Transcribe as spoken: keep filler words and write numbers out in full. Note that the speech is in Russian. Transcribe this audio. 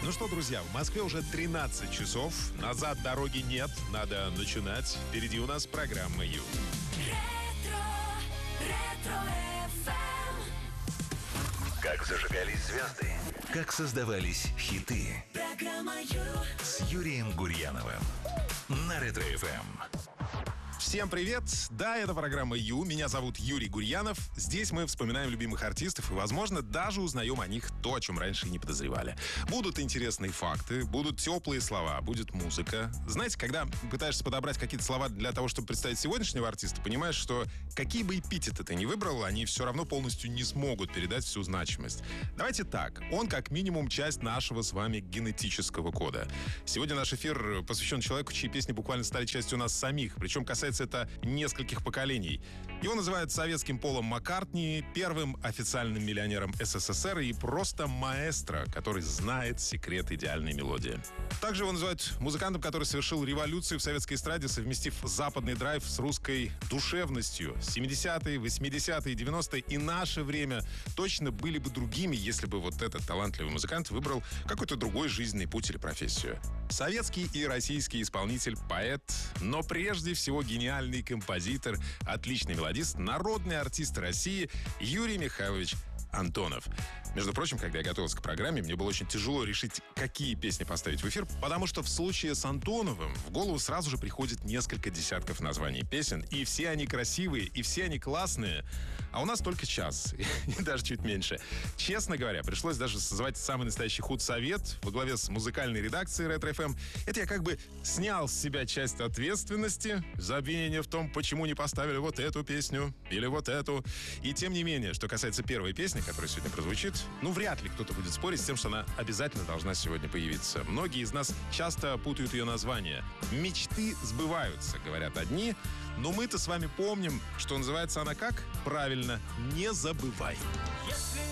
Ну что, друзья, в Москве уже тринадцать часов. Назад дороги нет, надо начинать. Впереди у нас программа Ю. Как зажигались звезды, как создавались хиты. Программа Ю. С Юрием Гурьяновым на Ретро-эф эм. Всем привет! Да, это программа Ю. Меня зовут Юрий Гурьянов. Здесь мы вспоминаем любимых артистов и, возможно, даже узнаем о них то, о чем раньше и не подозревали. Будут интересные факты, будут теплые слова, будет музыка. Знаете, когда пытаешься подобрать какие-то слова для того, чтобы представить сегодняшнего артиста, понимаешь, что какие бы эпитеты ты ни выбрал, они все равно полностью не смогут передать всю значимость. Давайте так. Он как минимум часть нашего с вами генетического кода. Сегодня наш эфир посвящен человеку, чьи песни буквально стали частью нас самих. Причем касается это нескольких поколений. Его называют советским Полом Маккартни, первым официальным миллионером эс эс эс эр и просто маэстро, который знает секрет идеальной мелодии. Также его называют музыкантом, который совершил революцию в советской эстраде, совместив западный драйв с русской душевностью. семидесятые, восьмидесятые, девяностые и наше время точно были бы другими, если бы вот этот талантливый музыкант выбрал какой-то другой жизненный путь или профессию. Советский и российский исполнитель, поэт, но прежде всего гениальный композитор, отличный мелодист, народный артист России Юрий Михайлович Антонов. Между прочим, когда я готовился к программе, мне было очень тяжело решить, какие песни поставить в эфир, потому что в случае с Антоновым в голову сразу же приходит несколько десятков названий песен, и все они красивые, и все они классные, а у нас только час, и даже чуть меньше. Честно говоря, пришлось даже созвать самый настоящий худсовет во главе с музыкальной редакцией Ретро-эф эм. Это я как бы снял с себя часть ответственности за обвинение в том, почему не поставили вот эту песню или вот эту. И тем не менее, что касается первой песни, которая сегодня прозвучит, ну, вряд ли кто-то будет спорить с тем, что она обязательно должна сегодня появиться. Многие из нас часто путают ее название. «Мечты сбываются», говорят одни, но мы-то с вами помним, что называется она как? Правильно, «Не забывай». Если